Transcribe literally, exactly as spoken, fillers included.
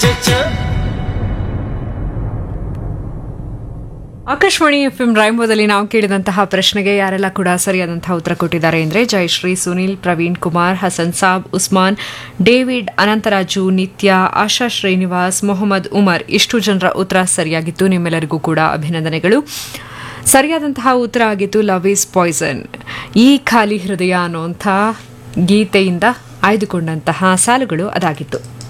Akashvani FM ರಾಯಂಬೋದಲ್ಲಿ ನಾವು ಕೇಳಿದಂತಹ ಪ್ರಶ್ನೆಗೆ ಯಾರೆಲ್ಲ ಕೂಡ ಸರಿಯಾದಂತಹ ಉತ್ತರ ಕೊಟ್ಟಿದ್ದಾರೆ ಅಂದರೆ ಜಯಶ್ರೀ, ಸುನಿಲ್, ಪ್ರವೀಣ್ ಕುಮಾರ್, ಹಸನ್ ಸಾಬ್, ಉಸ್ಮಾನ್, ಡೇವಿಡ್, ಅನಂತರಾಜು, ನಿತ್ಯ, ಆಶಾ ಶ್ರೀನಿವಾಸ್, ಮೊಹಮ್ಮದ್ ಉಮರ್ ಇಷ್ಟು ಜನರ ಉತ್ತರ ಸರಿಯಾಗಿತ್ತು. ನಿಮ್ಮೆಲ್ಲರಿಗೂ ಕೂಡ ಅಭಿನಂದನೆಗಳು. ಸರಿಯಾದಂತಹ ಉತ್ತರ ಆಗಿತ್ತು ಲವ್ ಈಸ್ ಪಾಯ್ಸನ್. ಈ ಖಾಲಿ ಹೃದಯ ಅನ್ನುವಂಥ ಗೀತೆಯಿಂದ ಆಯ್ದುಕೊಂಡಂತಹ ಸಾಲುಗಳು ಅದಾಗಿತ್ತು.